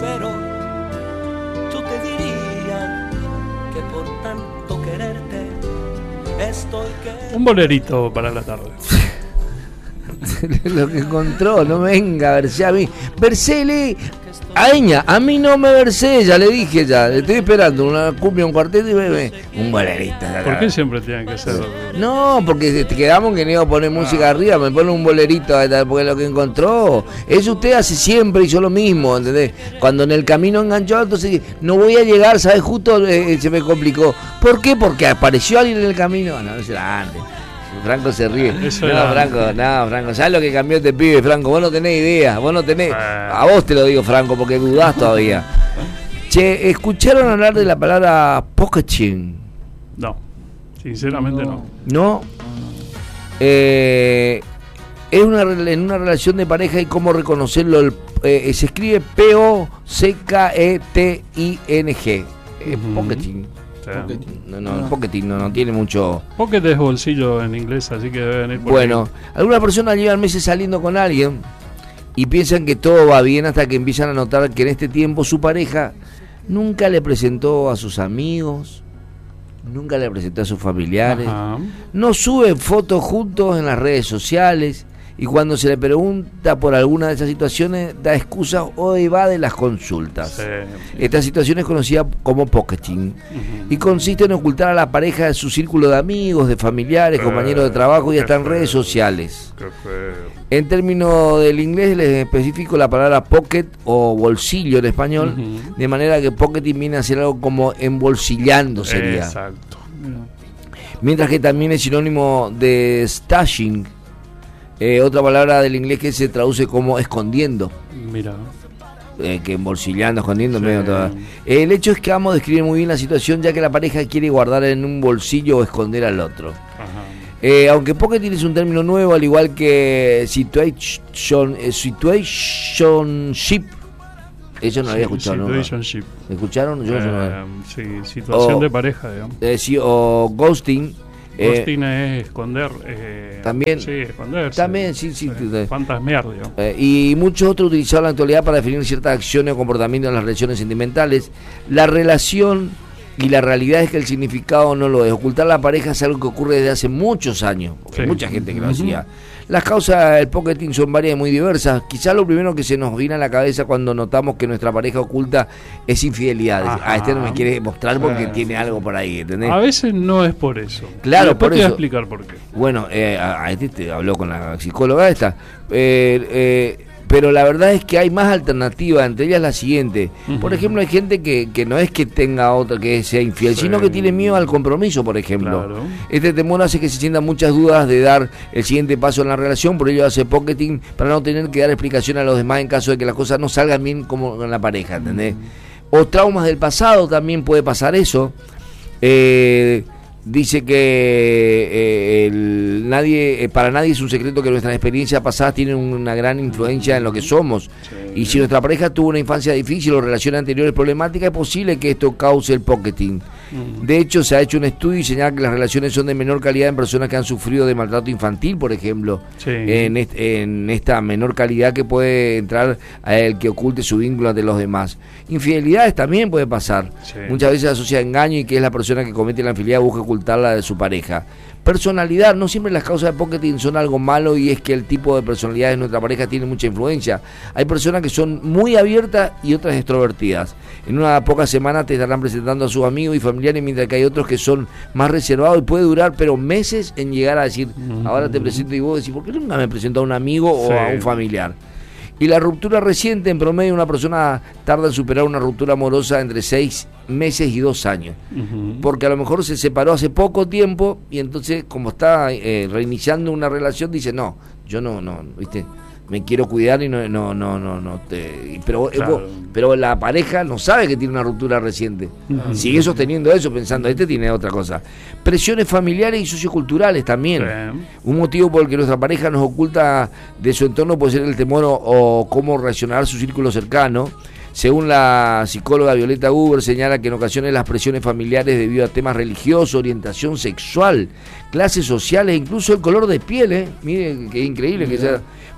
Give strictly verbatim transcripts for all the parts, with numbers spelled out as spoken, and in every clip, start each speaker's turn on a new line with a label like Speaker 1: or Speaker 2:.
Speaker 1: sincero, yo te diría que por tanto quererte estoy que...
Speaker 2: Un bolerito para la tarde.
Speaker 3: Lo que encontró, no venga a verse a mí. Versele, Aeña, a mí no me versé, ya le dije ya, le estoy esperando una cumbia, un cuarteto y bebé, un bolerito.
Speaker 2: ¿Por qué siempre tienen que ser?
Speaker 3: No, porque quedamos que no iba a poner música arriba, me pone un bolerito, porque lo que encontró, eso usted hace siempre y yo lo mismo, ¿entendés? Cuando en el camino enganchó, entonces no voy a llegar, ¿sabes? Justo eh, se me complicó. ¿Por qué? Porque apareció alguien en el camino. No, no será antes. Franco se ríe.
Speaker 2: Eso
Speaker 3: no,
Speaker 2: era...
Speaker 3: Franco, no, Franco. ¿Sabes lo que cambió este pibe, Franco? Vos no tenés idea. Vos no tenés. A vos te lo digo, Franco, porque dudás todavía. Che, ¿escucharon hablar de la palabra pocketing?
Speaker 2: No, sinceramente no.
Speaker 3: ¿No? Eh, es una, en una relación de pareja y cómo reconocerlo. El, eh, se escribe P O C K E T I N G. Eh, uh-huh. Pocketing. No, no, el pocketing no, no tiene mucho.
Speaker 2: Pocket es bolsillo en inglés, así que debe venir por
Speaker 3: Bueno,
Speaker 2: ahí.
Speaker 3: Algunas personas llevan meses saliendo con alguien y piensan que todo va bien hasta que empiezan a notar que en este tiempo su pareja nunca le presentó a sus amigos, nunca le presentó a sus familiares, Ajá. no sube fotos juntos en las redes sociales. Y cuando se le pregunta por alguna de esas situaciones, da excusas o evade las consultas. Sí. Esta situación es conocida como pocketing uh-huh. y consiste en ocultar a la pareja de su círculo de amigos, de familiares, eh, compañeros de trabajo y hasta en redes sociales. Qué feo. En términos del inglés les especifico la palabra pocket o bolsillo en español, uh-huh. de manera que pocketing viene a ser algo como embolsillando sería.
Speaker 2: Exacto.
Speaker 3: Mientras que también es sinónimo de stashing. Eh, otra palabra del inglés que se traduce como escondiendo.
Speaker 2: Mira.
Speaker 3: Eh, que embolsillando, escondiendo. Sí. Medio toda. El hecho es que vamos a describir muy bien la situación, ya que la pareja quiere guardar en un bolsillo o esconder al otro. Ajá. Eh, aunque pocketing es un término nuevo, al igual que situation, eh, situationship. Eso no lo había escuchado, ¿no?
Speaker 2: Situationship.
Speaker 3: ¿Escucharon? Yo
Speaker 2: eh,
Speaker 3: no.
Speaker 2: Sí, situación
Speaker 3: o,
Speaker 2: de pareja, digamos.
Speaker 3: Eh, sí, o ghosting.
Speaker 2: Ghosting eh, es esconder. Eh,
Speaker 3: también.
Speaker 2: Sí, esconderse.
Speaker 3: También, sí, sí.
Speaker 2: Eh, fantasmear, digamos.
Speaker 3: Eh, y muchos otros utilizados en la actualidad para definir ciertas acciones o comportamientos en las relaciones sentimentales. La relación y la realidad es que el significado no lo es. Ocultar a la pareja es algo que ocurre desde hace muchos años. Sí. Hay mucha gente que lo hacía. Las causas del pocketing son varias y muy diversas. Quizá lo primero que se nos viene a la cabeza cuando notamos que nuestra pareja oculta es infidelidad. Ajá. A este no me quiere mostrar porque ah, tiene algo por ahí, ¿entendés?
Speaker 2: A veces no es por eso.
Speaker 3: Claro, por
Speaker 2: te
Speaker 3: eso.
Speaker 2: Voy a explicar por qué.
Speaker 3: Bueno, eh, a, a este te habló con la psicóloga esta. Eh, eh, pero la verdad es que hay más alternativas, entre ellas la siguiente. Uh-huh. Por ejemplo, hay gente que, que no es que tenga otra que sea infiel, sí. sino que tiene miedo al compromiso, por ejemplo. Claro. Este temor hace que se sientan muchas dudas de dar el siguiente paso en la relación, por ello hace pocketing para no tener que dar explicación a los demás en caso de que las cosas no salgan bien como con la pareja, ¿entendés? Uh-huh. O traumas del pasado, también puede pasar eso. Eh... Dice que eh, el, nadie, eh, para nadie es un secreto que nuestras experiencias pasadas tienen una gran influencia en lo que somos. Sí. Y si nuestra pareja tuvo una infancia difícil o relaciones anteriores problemáticas, es posible que esto cause el pocketing. Mm. De hecho, se ha hecho un estudio y señala que las relaciones son de menor calidad en personas que han sufrido de maltrato infantil, por ejemplo. Sí. En, est- en esta menor calidad que puede entrar a el que oculte su vínculo ante los demás. Infidelidades también puede pasar. Sí. Muchas veces se asocia a engaño y que es la persona que comete la infidelidad busca ocultarla de su pareja. Personalidad, no siempre las causas de pocketing son algo malo y es que el tipo de personalidad de nuestra pareja tiene mucha influencia. Hay personas que son muy abiertas y otras extrovertidas. En una pocas semanas te estarán presentando a sus amigos y familiares, mientras que hay otros que son más reservados y puede durar pero meses en llegar a decir, mm-hmm. ahora te presento, y vos decís, ¿por qué nunca me presento a un amigo o sí. a un familiar? Y la ruptura reciente, en promedio una persona tarda en superar una ruptura amorosa entre seis meses y dos años. Uh-huh. Porque a lo mejor se separó hace poco tiempo y entonces como está eh, reiniciando una relación dice, no, yo no, no, viste, me quiero cuidar y no, no, no, no, no te... Pero, claro. vos, pero la pareja no sabe que tiene una ruptura reciente. Uh-huh. Sigue sosteniendo eso pensando, este tiene otra cosa. Presiones familiares y socioculturales también. Sí. Un motivo por el que nuestra pareja nos oculta de su entorno puede ser el temor o, o cómo reaccionar su círculo cercano. Según la psicóloga Violeta Huber, señala que en ocasiones las presiones familiares debido a temas religiosos, orientación sexual, clases sociales, incluso el color de piel, ¿eh? Mire qué increíble que sea,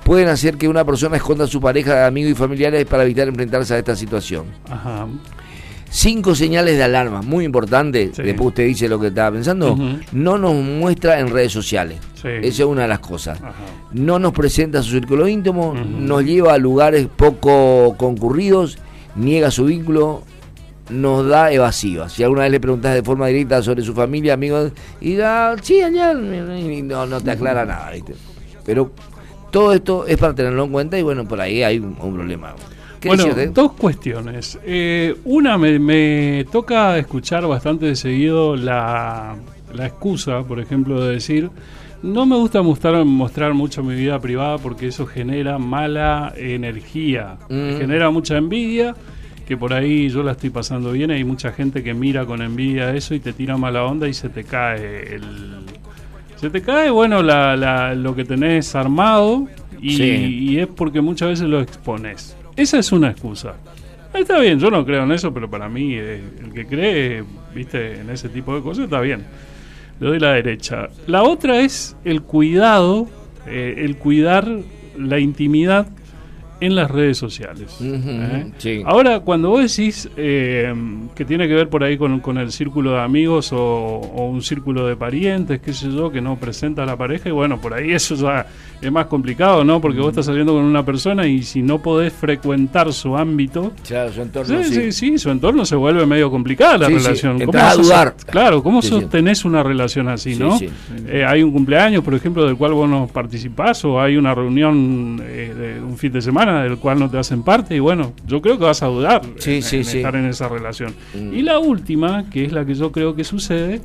Speaker 3: pueden hacer que una persona esconda a su pareja, amigos y familiares para evitar enfrentarse a esta situación.
Speaker 2: Ajá.
Speaker 3: Cinco señales de alarma, muy importante, sí. Después usted dice lo que estaba pensando, uh-huh. No nos muestra en redes sociales, sí. Esa es una de las cosas. Ajá. No nos presenta su círculo íntimo, uh-huh. Nos lleva a lugares poco concurridos, niega su vínculo, nos da evasivas. Si alguna vez le preguntas de forma directa sobre su familia, amigos, y dirá, sí, allá, y no, no te aclara nada, ¿viste? Pero todo esto es para tenerlo en cuenta y bueno, por ahí hay un, un problema.
Speaker 2: Bueno, dos cuestiones. Eh, una, me, me toca escuchar bastante de seguido la, la excusa, por ejemplo, de decir, no me gusta mostrar, mostrar mucho mi vida privada porque eso genera mala energía, mm. genera mucha envidia, que por ahí yo la estoy pasando bien, hay mucha gente que mira con envidia eso y te tira mala onda y se te cae el... Se te cae, bueno, la, la, lo que tenés armado y, sí. y es porque muchas veces lo expones. Esa es una excusa. Está bien, yo no creo en eso, pero para mí, eh, el que cree, viste, en ese tipo de cosas, está bien. Le doy la derecha. La otra es el cuidado, eh, el cuidar la intimidad en las redes sociales. Uh-huh, ¿eh? Sí. Ahora, cuando vos decís eh, que tiene que ver por ahí con, con el círculo de amigos o, o un círculo de parientes, qué sé yo, que no presenta a la pareja, y bueno, por ahí eso ya es más complicado, ¿no? Porque vos estás saliendo con una persona y si no podés frecuentar su ámbito...
Speaker 3: Claro, su entorno,
Speaker 2: sí. Sí, sí, su entorno se vuelve medio complicada la sí, relación.
Speaker 3: Sí. ¿Cómo a dudar?
Speaker 2: Claro, ¿cómo
Speaker 3: sí,
Speaker 2: sostenés sí. una relación así,
Speaker 3: sí,
Speaker 2: no?
Speaker 3: Sí.
Speaker 2: Eh, hay un cumpleaños, por ejemplo, del cual vos no participás, o hay una reunión eh, de un fin de semana del cual no te hacen parte, y bueno, yo creo que vas a dudar
Speaker 3: sí,
Speaker 2: en,
Speaker 3: sí,
Speaker 2: en
Speaker 3: sí.
Speaker 2: estar en esa relación.
Speaker 3: Mm.
Speaker 2: Y la última, que es la que yo creo que sucede,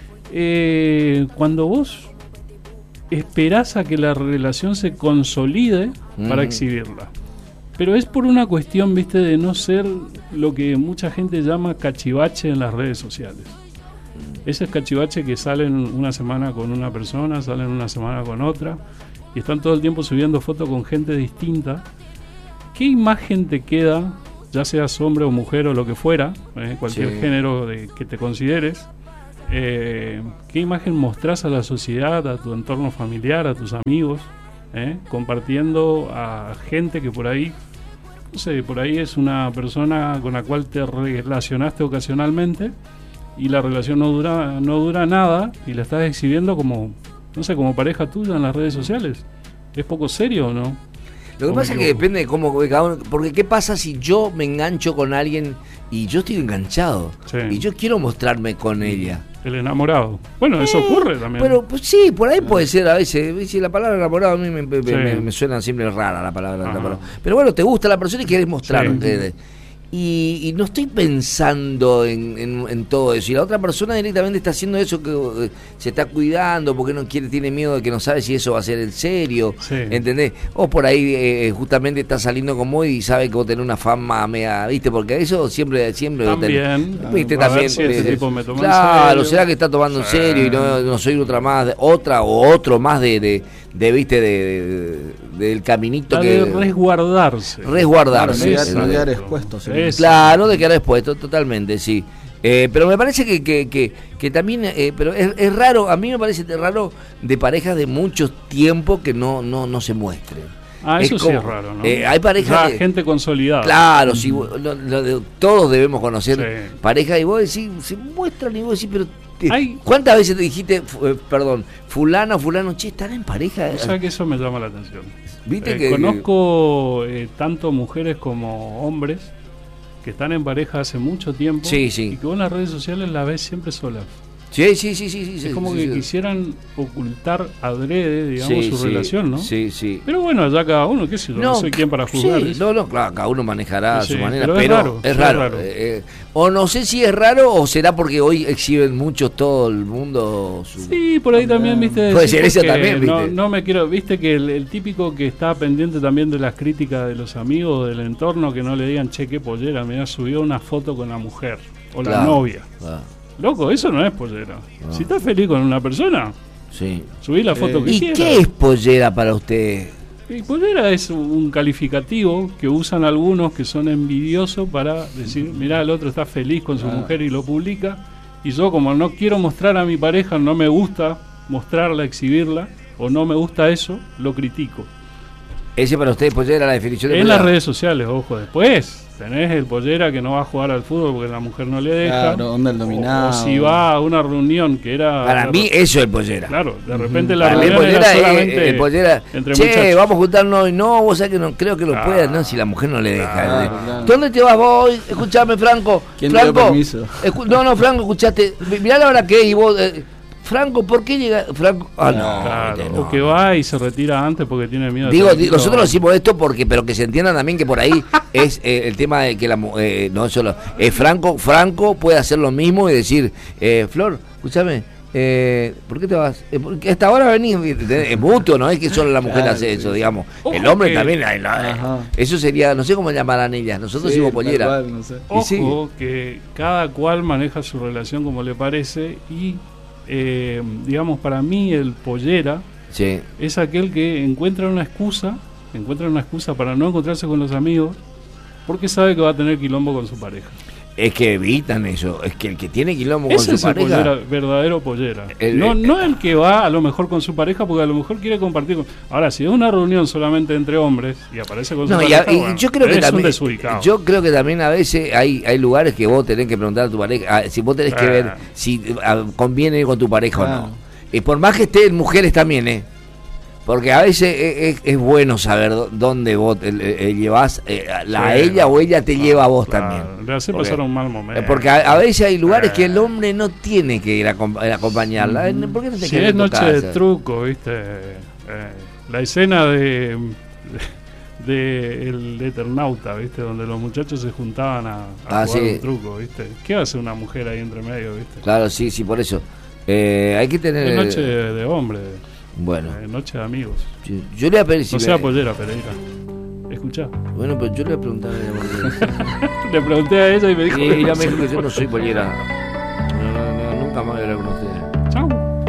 Speaker 2: eh, cuando vos esperás a que la relación se consolide mm. para exhibirla. Pero es por una cuestión, viste, de no ser lo que mucha gente llama cachivache en las redes sociales. Ese es cachivache que salen una semana con una persona, salen una semana con otra, y están todo el tiempo subiendo fotos con gente distinta. ¿Qué imagen te queda, ya seas hombre o mujer o lo que fuera, eh, cualquier sí. género de, que te consideres? Eh, ¿Qué imagen mostrás a la sociedad, a tu entorno familiar, a tus amigos, eh, compartiendo a gente que por ahí, no sé, por ahí es una persona con la cual te relacionaste ocasionalmente y la relación no dura, no dura nada y la estás exhibiendo como, no sé, como pareja tuya en las redes sociales? ¿Es poco serio o no?
Speaker 3: Lo que pasa es que depende de cómo cada uno, porque qué pasa si yo me engancho con alguien y yo estoy enganchado sí. y yo quiero mostrarme con ella.
Speaker 2: El enamorado. Bueno, eso eh, ocurre también.
Speaker 3: Pero pues, sí, por ahí puede ser a veces. Si la palabra enamorado a mí me, me, sí. me, me suena siempre rara la palabra enamorado. Pero bueno, te gusta la persona y quieres mostrar. Sí. Eh, y, y no estoy pensando en, en, en todo eso. Y la otra persona directamente está haciendo eso, que eh, se está cuidando porque no quiere, tiene miedo de que no sabe si eso va a ser en serio. Sí. ¿Entendés? O por ahí eh, justamente está saliendo con vos y sabe que vos tenés una fama mea, ¿viste? Porque eso siempre, siempre
Speaker 2: también,
Speaker 3: tenés, ¿viste?
Speaker 2: A
Speaker 3: también.
Speaker 2: Ver si este tipo me toma
Speaker 3: claro,
Speaker 2: en serio.
Speaker 3: será que está tomando sí. en serio y no, no soy otra más, de, otra o otro más de, de, de viste, de, de, de, del caminito
Speaker 2: la
Speaker 3: que.
Speaker 2: De resguardarse.
Speaker 3: Resguardarse.
Speaker 4: Claro, no quedar expuesto. Sí.
Speaker 3: Claro, de quedar expuesto, totalmente, sí. Eh, pero me parece que que, que, que también, eh, pero es, es raro, a mí me parece raro de parejas de mucho tiempo que no no no se muestren.
Speaker 2: Ah, eso es como, sí es raro, ¿no?
Speaker 3: Eh, hay parejas
Speaker 2: de gente consolidada.
Speaker 3: Claro, sí, lo, lo de, todos debemos conocer sí. parejas y vos decís, se muestran y vos decís, pero te, hay, ¿cuántas veces te dijiste, eh, perdón, fulano, fulano, che, están en pareja?
Speaker 2: O sea que eso me llama la atención.
Speaker 3: ¿Viste
Speaker 2: eh,
Speaker 3: que
Speaker 2: conozco eh, tanto mujeres como hombres que están en pareja hace mucho tiempo
Speaker 3: sí, sí.
Speaker 2: y que vos en las redes sociales la ves siempre solas.
Speaker 3: Sí, sí, sí, sí, sí.
Speaker 2: Es
Speaker 3: sí,
Speaker 2: como
Speaker 3: sí,
Speaker 2: que
Speaker 3: sí.
Speaker 2: quisieran ocultar adrede, digamos,
Speaker 3: sí,
Speaker 2: su
Speaker 3: sí,
Speaker 2: relación, ¿no?
Speaker 3: Sí, sí.
Speaker 2: Pero bueno, allá cada uno, qué sé yo, no, no soy quien para juzgar.
Speaker 3: Sí, no, no, claro, cada uno manejará
Speaker 2: sí,
Speaker 3: a su manera,
Speaker 2: pero,
Speaker 3: pero
Speaker 2: es raro.
Speaker 3: Es raro. Es raro. Eh, o no sé si es raro o será porque hoy exhiben mucho todo el mundo. Su...
Speaker 2: Sí, por ahí también, viste.
Speaker 3: Puede ser eso también, viste.
Speaker 2: No, no me quiero, viste que el, el típico que está pendiente también de las críticas de los amigos, del entorno, que no le digan, che, qué pollera, me ha subido una foto con la mujer o
Speaker 3: claro,
Speaker 2: la novia.
Speaker 3: Claro.
Speaker 2: Loco, eso no es pollera. No. Si estás feliz con una persona,
Speaker 3: sí.
Speaker 2: subí la foto
Speaker 3: eh,
Speaker 2: que
Speaker 3: ¿Y
Speaker 2: quieras.
Speaker 3: qué es pollera para usted?
Speaker 2: Y pollera es un calificativo que usan algunos que son envidiosos para decir, mirá, el otro está feliz con su ah. mujer y lo publica, y yo como no quiero mostrar a mi pareja, no me gusta mostrarla, exhibirla, o no me gusta eso, lo critico.
Speaker 3: Ese para ustedes pollera, la definición de
Speaker 2: En
Speaker 3: pollera.
Speaker 2: las redes sociales, ojo, después tenés el pollera que no va a jugar al fútbol porque la mujer no le deja.
Speaker 4: Claro, onda el dominado.
Speaker 2: O, o si va a una reunión que era...
Speaker 3: Para mí eso es el pollera.
Speaker 2: Claro, de repente la
Speaker 3: Para mí el
Speaker 2: reunión era
Speaker 3: pollera es
Speaker 2: solamente
Speaker 3: el pollera.
Speaker 2: entre
Speaker 3: Che,
Speaker 2: muchachos.
Speaker 3: vamos a juntarnos hoy. No, vos sabés que no creo que lo
Speaker 2: Ah.
Speaker 3: pueda. No, si la mujer no le deja.
Speaker 4: Claro, claro.
Speaker 3: ¿Dónde te vas vos hoy? Escuchame, Franco.
Speaker 4: ¿Quién te dio
Speaker 3: Franco.
Speaker 4: permiso?
Speaker 3: escu- no, no, Franco, escuchaste. Mirá la hora que es y vos. eh, Franco, ¿por qué llega? Franco. Ah, no.
Speaker 2: Claro,
Speaker 3: viste, no.
Speaker 2: o que va y se retira antes porque tiene miedo. de
Speaker 3: Digo,
Speaker 2: ser
Speaker 3: di-
Speaker 2: visto.
Speaker 3: nosotros decimos esto porque, pero que se entiendan también que por ahí es eh, el tema de que la mu- eh, no solo eh, Franco, Franco puede hacer lo mismo y decir, eh, Flor, escúchame, eh, ¿por qué te vas? Eh, porque a esta hora venís, es mutuo, no es que solo la mujer
Speaker 4: Claro,
Speaker 3: hace
Speaker 4: sí.
Speaker 3: eso, digamos.
Speaker 2: Ojo
Speaker 3: el hombre
Speaker 2: que-
Speaker 3: también, ay, no, eh,
Speaker 4: Ajá.
Speaker 3: eso sería, no sé cómo llamarán ellas, nosotros
Speaker 4: Sí,
Speaker 3: decimos
Speaker 4: tal
Speaker 3: pollera.
Speaker 4: cual, no sé.
Speaker 2: Ojo
Speaker 3: Y sí.
Speaker 2: que cada cual maneja su relación como le parece y, eh, digamos, para mí el pollera
Speaker 3: Sí.
Speaker 2: es aquel que encuentra una excusa, encuentra una excusa para no encontrarse con los amigos porque sabe que va a tener quilombo con su pareja.
Speaker 3: Es que evitan eso, es que el que tiene quilombo con
Speaker 2: Ese
Speaker 3: su
Speaker 2: es el
Speaker 3: pareja.
Speaker 2: pollera, verdadero pollera.
Speaker 3: El-
Speaker 2: no,
Speaker 3: el-
Speaker 2: no el que va a lo mejor con su pareja porque a lo mejor quiere compartir con... Ahora, si es una reunión solamente entre hombres y aparece con su
Speaker 3: No, y,
Speaker 2: pareja,
Speaker 3: a- y
Speaker 2: bueno,
Speaker 3: yo creo que
Speaker 2: es un
Speaker 3: también
Speaker 2: desubicado.
Speaker 3: yo creo que también a veces hay hay lugares que vos tenés que preguntar a tu pareja, ah, si vos tenés que
Speaker 2: Ah.
Speaker 3: ver si ah, conviene ir con tu pareja
Speaker 4: Claro.
Speaker 3: o no. Y por más que estén mujeres también, eh. Porque a veces es, es- es bueno saber dó- dónde vos eh, eh, llevas eh, a la, a
Speaker 2: Sí,
Speaker 3: ella
Speaker 2: no,
Speaker 3: o ella te
Speaker 2: no,
Speaker 3: lleva a vos
Speaker 2: claro,
Speaker 3: también.
Speaker 2: Le hace
Speaker 3: Porque-
Speaker 2: pasar un mal momento.
Speaker 3: Eh, Porque a, a veces hay lugares
Speaker 2: Eh.
Speaker 3: que el hombre no tiene que ir a, acom- a acompañarla. Eh, ¿Por qué no te
Speaker 2: Si
Speaker 3: quedas
Speaker 2: es
Speaker 3: en tu
Speaker 2: noche de
Speaker 3: casa?
Speaker 2: truco, viste, eh, la escena de, de el Eternauta, viste, donde los muchachos se juntaban a, a
Speaker 3: Ah,
Speaker 2: jugar
Speaker 3: sí.
Speaker 2: un truco, viste. ¿Qué hace una mujer ahí entre medio, viste?
Speaker 3: Claro, sí, sí, por eso. Eh, hay que tener...
Speaker 2: Es noche de, de hombre,
Speaker 3: Bueno,
Speaker 2: eh, noche de amigos.
Speaker 3: yo, yo le voy a pedir si
Speaker 2: No
Speaker 3: me-
Speaker 2: sea pollera, Pereira. Escuchá.
Speaker 3: Bueno, pero yo le voy a preguntar a ella.
Speaker 2: Le pregunté a ella y me dijo
Speaker 3: Sí,
Speaker 2: que
Speaker 3: ella
Speaker 2: no
Speaker 3: me dijo
Speaker 2: sé.
Speaker 3: que yo no soy pollera. No, no, no, nunca más voy a hablar con ustedes.
Speaker 2: Chau.